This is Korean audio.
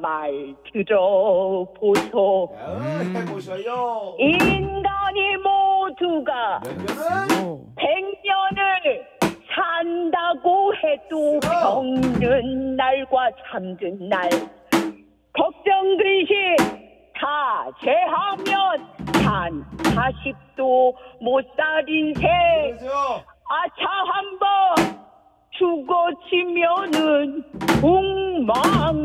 말 들어보소. 해보셔요. 인간이 모두가 몇 년은? 100년을 산다고 해도 병든 날과 잠든 날 걱정 근심 다 제하면 단 40도 못 살 인생. 그러세요. 아차 한번 죽어지면은 웅망